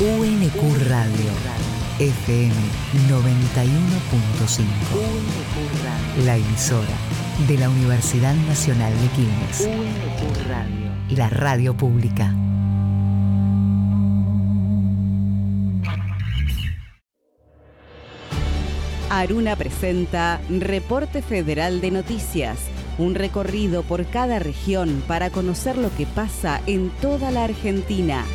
UNQ Radio, FM 91.5. La emisora de la Universidad Nacional de Quilmes. UNQ Radio. La radio pública. Aruna presenta Reporte Federal de Noticias, un recorrido por cada región para conocer lo que pasa en toda la Argentina.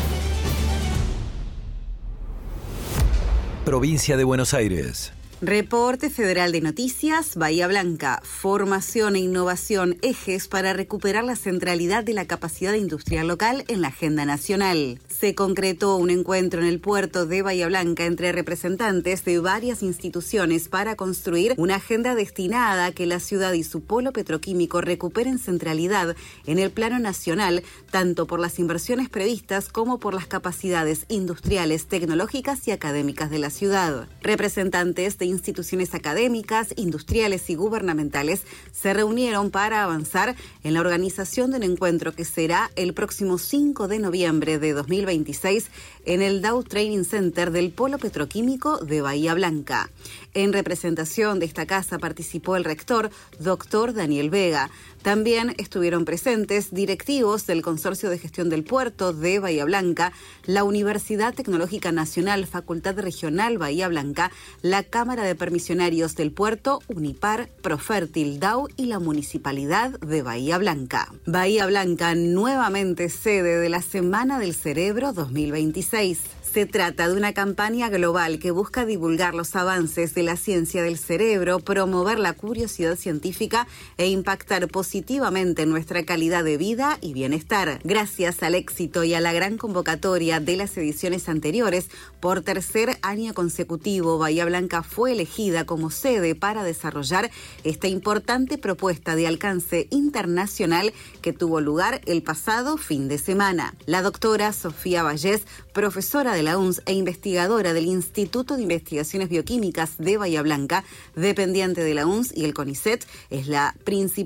Provincia de Buenos Aires. Reporte Federal de Noticias, Bahía Blanca, formación e innovación, ejes para recuperar la centralidad de la capacidad industrial local en la agenda nacional. Se concretó un encuentro en el puerto de Bahía Blanca entre representantes de varias instituciones para construir una agenda destinada a que la ciudad y su polo petroquímico recuperen centralidad en el plano nacional, tanto por las inversiones previstas como por las capacidades industriales, tecnológicas y académicas de la ciudad. Representantes de instituciones académicas, industriales y gubernamentales se reunieron para avanzar en la organización de un encuentro que será el próximo 5 de noviembre de 2026 en el Dow Training Center del Polo Petroquímico de Bahía Blanca. En representación de esta casa participó el rector, doctor Daniel Vega. También estuvieron presentes directivos del Consorcio de Gestión del Puerto de Bahía Blanca, la Universidad Tecnológica Nacional, Facultad Regional Bahía Blanca, la Cámara de Permisionarios del Puerto, Unipar, Profértil, Dow y la Municipalidad de Bahía Blanca. Bahía Blanca, nuevamente sede de la Semana del Cerebro 2026. Se trata de una campaña global que busca divulgar los avances de la ciencia del cerebro, promover la curiosidad científica e impactar positivamente en nuestra calidad de vida y bienestar. Gracias al éxito y a la gran convocatoria de las ediciones anteriores, por tercer año consecutivo, Bahía Blanca fue elegida como sede para desarrollar esta importante propuesta de alcance internacional que tuvo lugar el pasado fin de semana. La doctora Sofía Vallés, profesora de la UNS e investigadora del Instituto de Investigaciones Bioquímicas de Bahía Blanca, dependiente de la UNS y el CONICET, es la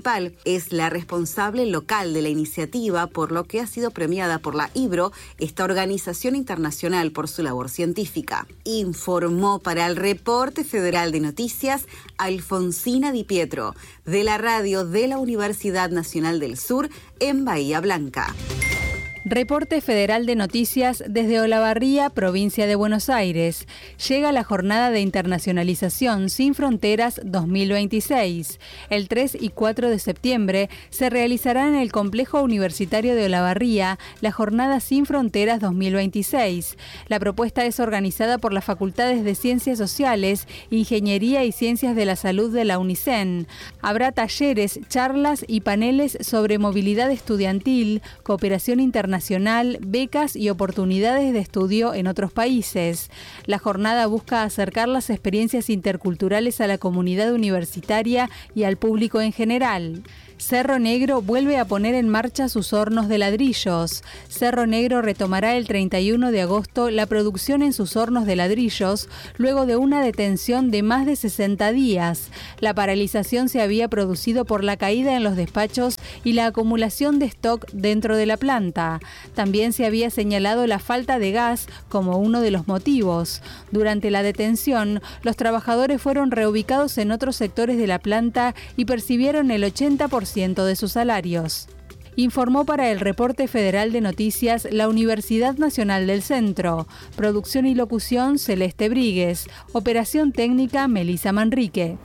responsable local de la iniciativa, por lo que ha sido premiada por la IBRO, esta organización internacional, por su labor científica. Informó para el Reporte Federal de Noticias Alfonsina Di Pietro, de la radio de la Universidad Nacional del Sur en Bahía Blanca. Reporte Federal de Noticias desde Olavarría, provincia de Buenos Aires. Llega la Jornada de Internacionalización Sin Fronteras 2026. El 3 y 4 de septiembre se realizará en el Complejo Universitario de Olavarría la Jornada Sin Fronteras 2026. La propuesta es organizada por las Facultades de Ciencias Sociales, Ingeniería y Ciencias de la Salud de la UNICEN. Habrá talleres, charlas y paneles sobre movilidad estudiantil, cooperación internacional, becas y oportunidades de estudio en otros países. La jornada busca acercar las experiencias interculturales a la comunidad universitaria y al público en general. Cerro Negro vuelve a poner en marcha sus hornos de ladrillos. Cerro Negro retomará el 31 de agosto la producción en sus hornos de ladrillos, luego de una detención de más de 60 días. La paralización se había producido por la caída en los despachos y la acumulación de stock dentro de la planta. También se había señalado la falta de gas como uno de los motivos. Durante la detención, los trabajadores fueron reubicados en otros sectores de la planta y percibieron el 80% de sus salarios. Informó para el Reporte Federal de Noticias la Universidad Nacional del Centro. Producción y locución Celeste Bríguez. Operación técnica Melissa Manrique.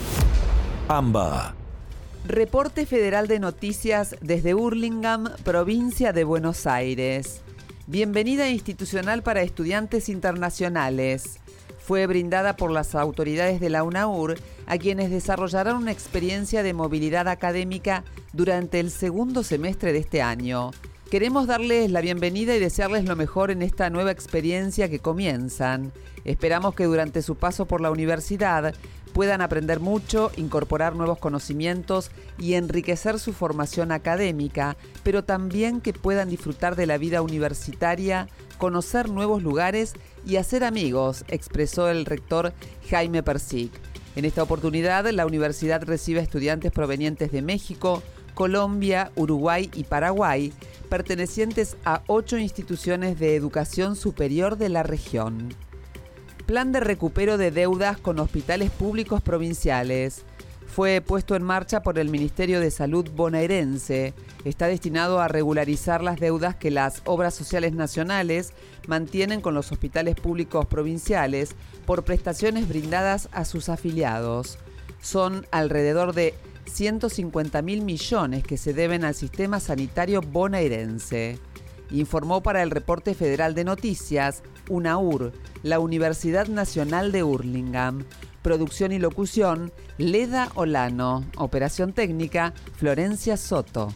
AMBA. Reporte Federal de Noticias desde Hurlingham, provincia de Buenos Aires. Bienvenida institucional para estudiantes internacionales. Fue brindada por las autoridades de la UNAUR a quienes desarrollarán una experiencia de movilidad académica durante el segundo semestre de este año. Queremos darles la bienvenida y desearles lo mejor en esta nueva experiencia que comienzan. Esperamos que durante su paso por la universidad puedan aprender mucho, incorporar nuevos conocimientos y enriquecer su formación académica, pero también que puedan disfrutar de la vida universitaria, conocer nuevos lugares y hacer amigos, expresó el rector Jaime Persic. En esta oportunidad, la universidad recibe a estudiantes provenientes de México, Colombia, Uruguay y Paraguay pertenecientes a 8 instituciones de educación superior de la región. Plan de recupero de deudas con hospitales públicos provinciales. Fue puesto en marcha por el Ministerio de Salud bonaerense. Está destinado a regularizar las deudas que las obras sociales nacionales mantienen con los hospitales públicos provinciales por prestaciones brindadas a sus afiliados. Son alrededor de 150.000 millones que se deben al sistema sanitario bonaerense. Informó para el Reporte Federal de Noticias, UNAUR, la Universidad Nacional de Hurlingham. Producción y locución, Leda Olano. Operación técnica, Florencia Soto.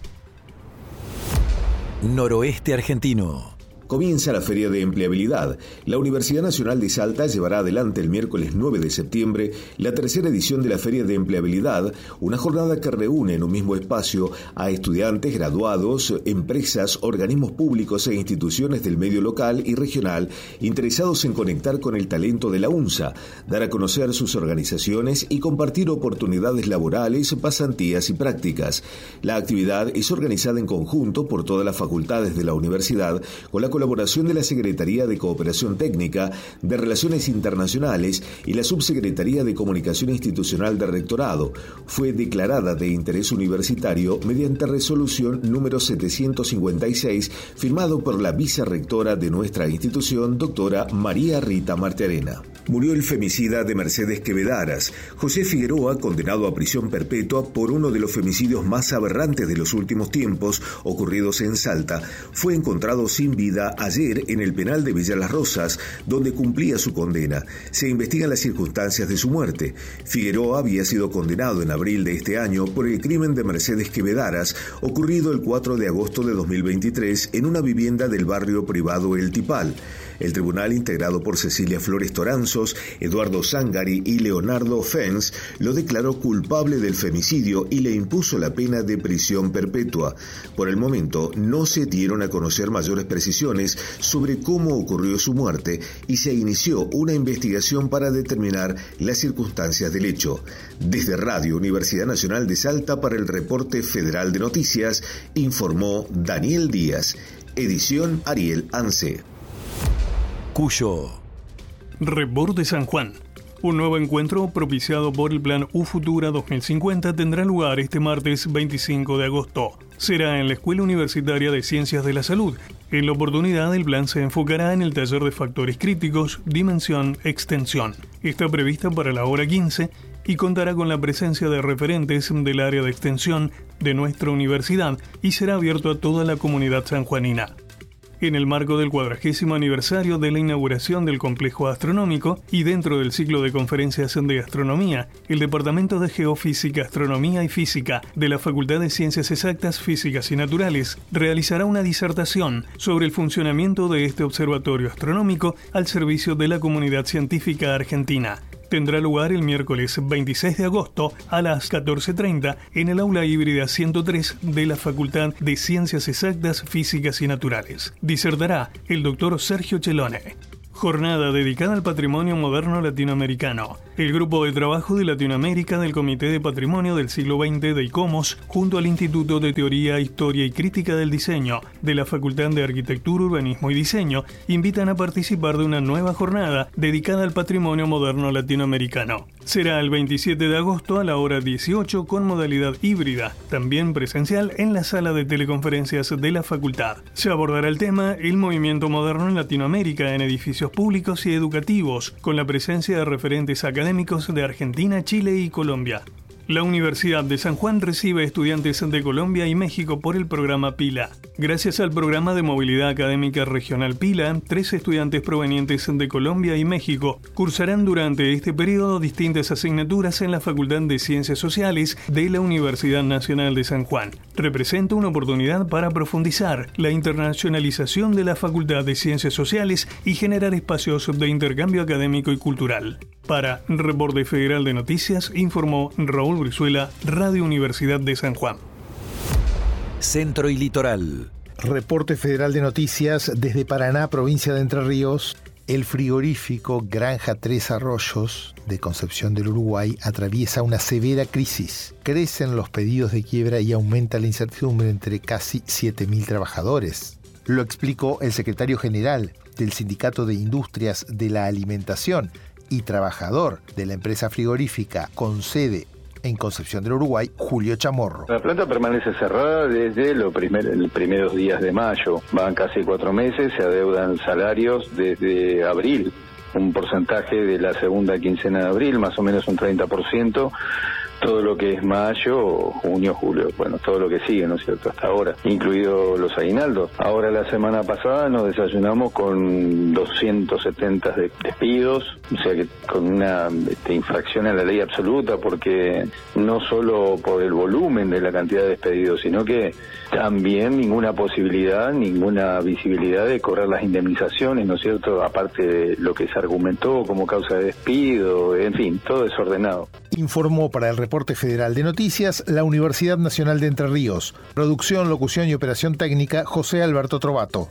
Noroeste argentino. Comienza la Feria de Empleabilidad. La Universidad Nacional de Salta llevará adelante el miércoles 9 de septiembre la tercera edición de la Feria de Empleabilidad, una jornada que reúne en un mismo espacio a estudiantes, graduados, empresas, organismos públicos e instituciones del medio local y regional interesados en conectar con el talento de la UNSA, dar a conocer sus organizaciones y compartir oportunidades laborales, pasantías y prácticas. La actividad es organizada en conjunto por todas las facultades de la universidad con la colaboración de la Secretaría de Cooperación Técnica, de Relaciones Internacionales y la Subsecretaría de Comunicación Institucional del Rectorado. Fue declarada de interés universitario mediante resolución número 756, firmado por la vicerrectora de nuestra institución, doctora María Rita Martiarena. Murió el femicida de Mercedes Quevedaras. José Figueroa, condenado a prisión perpetua por uno de los femicidios más aberrantes de los últimos tiempos, ocurridos en Salta, fue encontrado sin vida ayer en el penal de Villa Las Rosas, donde cumplía su condena. Se investigan las circunstancias de su muerte. Figueroa había sido condenado en abril de este año por el crimen de Mercedes Quevedaras, ocurrido el 4 de agosto de 2023 en una vivienda del barrio privado El Tipal. El tribunal, integrado por Cecilia Flores Toranzos, Eduardo Zangari y Leonardo Fens, lo declaró culpable del femicidio y le impuso la pena de prisión perpetua. Por el momento, no se dieron a conocer mayores precisiones sobre cómo ocurrió su muerte y se inició una investigación para determinar las circunstancias del hecho. Desde Radio Universidad Nacional de Salta para el Reporte Federal de Noticias, informó Daniel Díaz. Edición Ariel Anse. Cuyo. Reporte San Juan. Un nuevo encuentro propiciado por el Plan UFutura 2050 tendrá lugar este martes 25 de agosto. Será en la Escuela Universitaria de Ciencias de la Salud. En la oportunidad, el plan se enfocará en el taller de factores críticos, dimensión, extensión. Está prevista para la hora 15 y contará con la presencia de referentes del área de extensión de nuestra universidad y será abierto a toda la comunidad sanjuanina. En el marco del 40º aniversario de la inauguración del complejo astronómico y dentro del ciclo de conferencias de astronomía, el Departamento de Geofísica, Astronomía y Física de la Facultad de Ciencias Exactas, Físicas y Naturales realizará una disertación sobre el funcionamiento de este observatorio astronómico al servicio de la comunidad científica argentina. Tendrá lugar el miércoles 26 de agosto a las 14:30 en el aula híbrida 103 de la Facultad de Ciencias Exactas, Físicas y Naturales. Disertará el doctor Sergio Chelone. Jornada dedicada al patrimonio moderno latinoamericano. El Grupo de Trabajo de Latinoamérica del Comité de Patrimonio del Siglo XX de ICOMOS, junto al Instituto de Teoría, Historia y Crítica del Diseño de la Facultad de Arquitectura, Urbanismo y Diseño, invitan a participar de una nueva jornada dedicada al patrimonio moderno latinoamericano. Será el 27 de agosto a la hora 18 con modalidad híbrida, también presencial en la sala de teleconferencias de la facultad. Se abordará el tema El movimiento moderno en Latinoamérica en edificios públicos y educativos, con la presencia de referentes académicos de Argentina, Chile y Colombia. La Universidad de San Juan recibe estudiantes de Colombia y México por el programa PILA. Gracias al programa de movilidad académica regional PILA, 3 estudiantes provenientes de Colombia y México cursarán durante este periodo distintas asignaturas en la Facultad de Ciencias Sociales de la Universidad Nacional de San Juan. Representa una oportunidad para profundizar la internacionalización de la Facultad de Ciencias Sociales y generar espacios de intercambio académico y cultural. Para Reporte Federal de Noticias, informó Raúl Brizuela, Radio Universidad de San Juan. Centro y Litoral. Reporte Federal de Noticias desde Paraná, provincia de Entre Ríos. El frigorífico Granja Tres Arroyos de Concepción del Uruguay atraviesa una severa crisis. Crecen los pedidos de quiebra y aumenta la incertidumbre entre casi 7.000 trabajadores. Lo explicó el secretario general del Sindicato de Industrias de la Alimentación y trabajador de la empresa frigorífica con sede en Concepción del Uruguay, Julio Chamorro. La planta permanece cerrada desde los primeros días de mayo. Van casi 4 meses, se adeudan salarios desde abril. Un porcentaje de la segunda quincena de abril, más o menos un 30%. Todo lo que es mayo, junio, julio, bueno, todo lo que sigue, ¿no es cierto?, hasta ahora, incluido los aguinaldos. Ahora, la semana pasada nos desayunamos con 270 despidos, o sea que con una infracción a la ley absoluta, porque no solo por el volumen de la cantidad de despedidos, sino que también ninguna posibilidad, ninguna visibilidad de cobrar las indemnizaciones, ¿no es cierto?, aparte de lo que se argumentó como causa de despido, en fin, todo desordenado. Informó para el Reporte Federal de Noticias la Universidad Nacional de Entre Ríos. Producción, locución y operación técnica, José Alberto Trovato.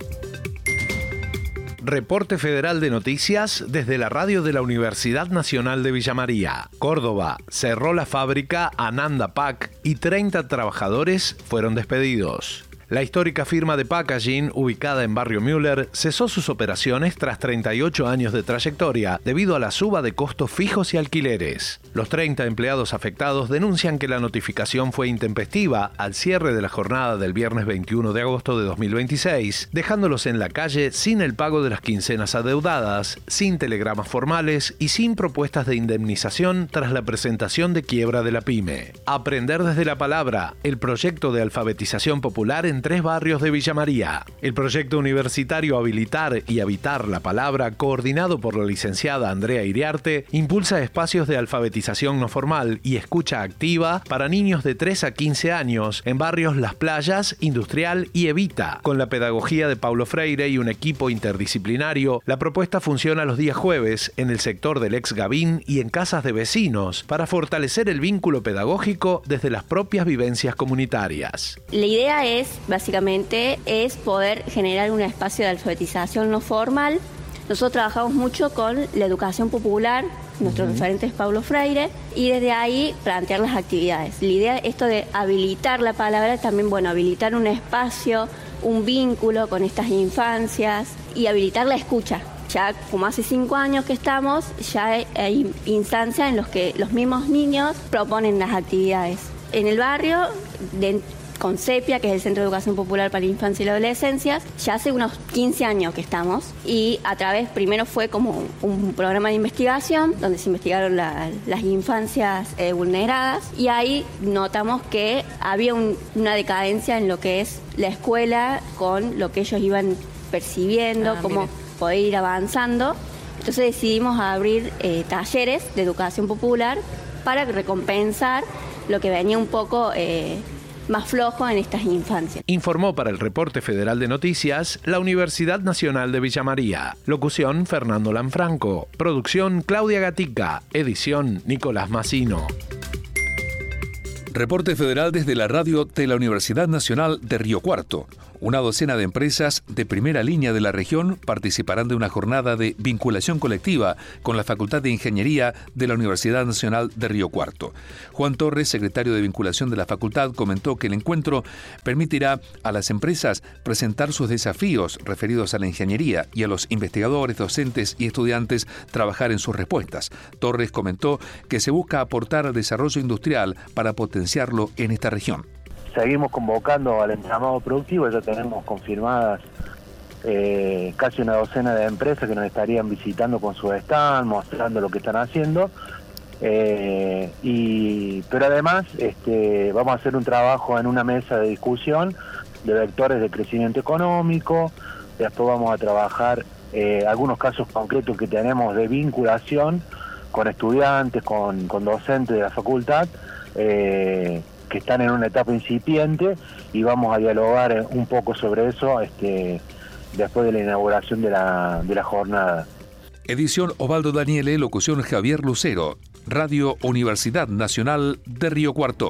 Reporte Federal de Noticias desde la radio de la Universidad Nacional de Villa María. Córdoba cerró la fábrica Ananda Pack y 30 trabajadores fueron despedidos. La histórica firma de packaging, ubicada en Barrio Müller, cesó sus operaciones tras 38 años de trayectoria debido a la suba de costos fijos y alquileres. Los 30 empleados afectados denuncian que la notificación fue intempestiva al cierre de la jornada del viernes 21 de agosto de 2026, dejándolos en la calle sin el pago de las quincenas adeudadas, sin telegramas formales y sin propuestas de indemnización tras la presentación de quiebra de la pyme. Aprender desde la palabra, el proyecto de alfabetización popular en 3 barrios de Villa María. El proyecto universitario Habilitar y Habitar la Palabra, coordinado por la licenciada Andrea Iriarte, impulsa espacios de alfabetización no formal y escucha activa para niños de 3 a 15 años en barrios Las Playas, Industrial y Evita. Con la pedagogía de Paulo Freire y un equipo interdisciplinario, la propuesta funciona los días jueves en el sector del ex Gavín y en casas de vecinos para fortalecer el vínculo pedagógico desde las propias vivencias comunitarias. La idea básicamente es poder generar un espacio de alfabetización no formal. Nosotros trabajamos mucho con la educación popular, nuestro referente es Paulo Freire, y desde ahí plantear las actividades. La idea, esto de habilitar la palabra, también, bueno, habilitar un espacio, un vínculo con estas infancias y habilitar la escucha. Ya como hace 5 años que estamos, ya hay instancias en las que los mismos niños proponen las actividades. En el barrio, con CEPIA, que es el Centro de Educación Popular para la Infancia y la Adolescencia, ya hace unos 15 años que estamos, y a través, primero fue como un programa de investigación donde se investigaron las infancias vulneradas, y ahí notamos que había una decadencia en lo que es la escuela con lo que ellos iban percibiendo, cómo poder ir avanzando. Entonces decidimos abrir talleres de educación popular para recompensar lo que venía un poco más flojo en estas infancias. Informó para el Reporte Federal de Noticias la Universidad Nacional de Villa María. Locución Fernando Lanfranco. Producción Claudia Gatica. Edición Nicolás Massino. Reporte Federal desde la radio de la Universidad Nacional de Río Cuarto. Una docena de empresas de primera línea de la región participarán de una jornada de vinculación colectiva con la Facultad de Ingeniería de la Universidad Nacional de Río Cuarto. Juan Torres, secretario de vinculación de la facultad, comentó que el encuentro permitirá a las empresas presentar sus desafíos referidos a la ingeniería y a los investigadores, docentes y estudiantes trabajar en sus respuestas. Torres comentó que se busca aportar al desarrollo industrial para potenciarlo en esta región. Seguimos convocando al entramado productivo, ya tenemos confirmadas casi una docena de empresas que nos estarían visitando con su stand, mostrando lo que están haciendo, pero además vamos a hacer un trabajo en una mesa de discusión de vectores de crecimiento económico. Después vamos a trabajar algunos casos concretos que tenemos de vinculación con estudiantes, con docentes de la facultad, que están en una etapa incipiente, y vamos a dialogar un poco sobre eso después de la inauguración de la jornada. Edición Osvaldo Daniele, locución Javier Lucero. Radio Universidad Nacional de Río Cuarto.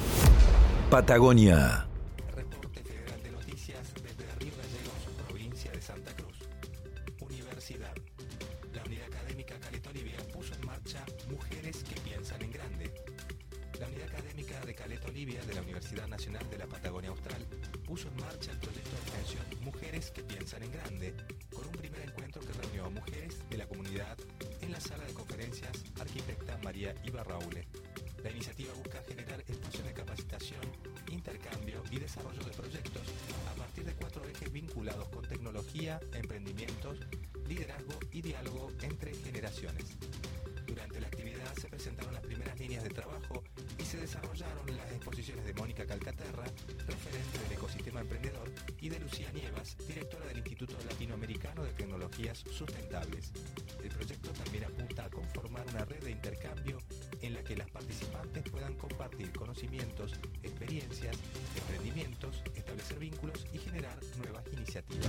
Patagonia. Reporte Federal de Noticias desde Río Gallegos, provincia de Santa Cruz. Universidad. Unidad Académica Caleta Olivia puso en marcha Mujeres que Piensan en Grande. La Unidad Académica de Caleta Olivia de la Universidad Nacional de la Patagonia Austral puso en marcha el proyecto de extensión Mujeres que Piensan en Grande, con un primer encuentro que reunió a mujeres de la comunidad en la sala de conferencias Arquitecta María Ibarraule. La iniciativa busca generar espacios de capacitación, intercambio y desarrollo de proyectos a partir de 4 ejes vinculados con tecnología, emprendimientos, liderazgo y diálogo entre generaciones. Durante la actividad se presentaron las primeras líneas de trabajo y se desarrollaron las exposiciones de Mónica Calcaterra, referente del ecosistema emprendedor, y de Lucía Nievas, directora del Instituto Latinoamericano de Tecnologías Sustentables. El proyecto también apunta a conformar una red de intercambio en la que las participantes puedan compartir conocimientos, experiencias, emprendimientos, establecer vínculos y generar nuevas iniciativas.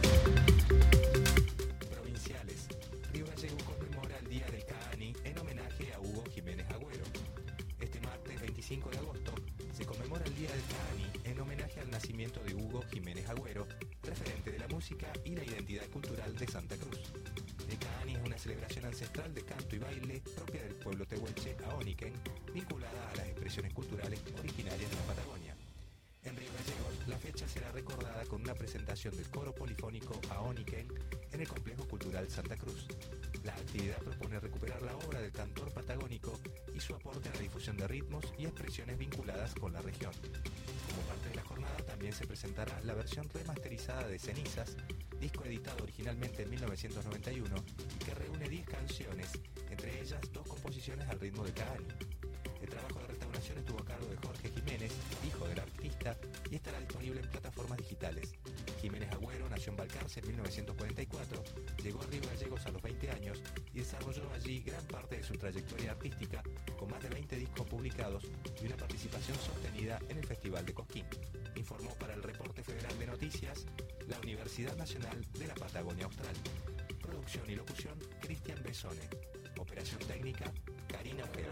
Provinciales. Río Gallegos conmemora el Día del Caani en homenaje a Hugo Jiménez Agüero. Este martes 25 de agosto se conmemora el Día del Caani en homenaje al nacimiento de Hugo Jiménez Agüero, referente de la música y la identidad cultural de Santa Cruz. El Caani es una celebración ancestral de canto y baile propia del pueblo tehuelche Aoniquén, vinculada a las expresiones culturales originarias de la Patagonia. En Río Gallegos, la fecha será recordada con una presentación del coro polifónico Aoniquén en el Complejo Cultural Santa Cruz. La actividad propone recuperar la obra del cantor patagónico y su aporte a la difusión de ritmos y expresiones vinculadas con la región. Como parte de la jornada también se presentará la versión remasterizada de Cenizas, disco editado originalmente en 1991 y que reúne 10 canciones, entre ellas 2 composiciones al ritmo de Caani. El trabajo de restauración estuvo a cargo de Jorge Jiménez, hijo del artista, y estará disponible en plataformas digitales. Jiménez Agüero nació en Balcarce en 1944, llegó a Río Gallegos a los 20 años y desarrolló allí gran parte de su trayectoria artística, con más de 20 discos publicados y una participación sostenida en el Festival de Cosquín. Informó para el Reporte Federal de Noticias la Universidad Nacional de la Patagonia Austral. Producción y locución, Cristian Besone. Operación técnica, Karina Ojeda.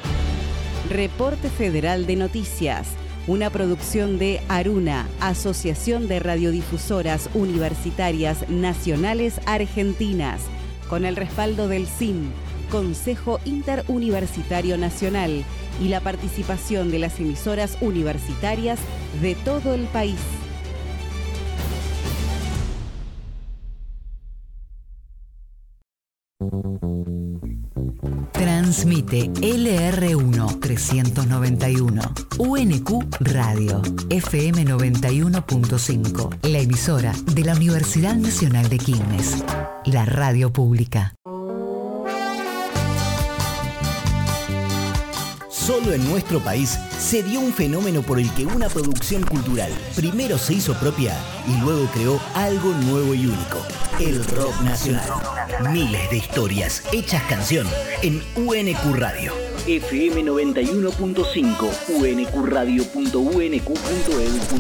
Reporte Federal de Noticias, una producción de Aruna, Asociación de Radiodifusoras Universitarias Nacionales Argentinas, con el respaldo del CIN, Consejo Interuniversitario Nacional, y la participación de las emisoras universitarias de todo el país. Transmite LR1 391, UNQ Radio, FM 91.5, la emisora de la Universidad Nacional de Quilmes, la radio pública. Solo en nuestro país se dio un fenómeno por el que una producción cultural primero se hizo propia y luego creó algo nuevo y único: el rock nacional. Miles de historias hechas canción en UNQ Radio. FM 91.5, unqradio.unq.edu.ar.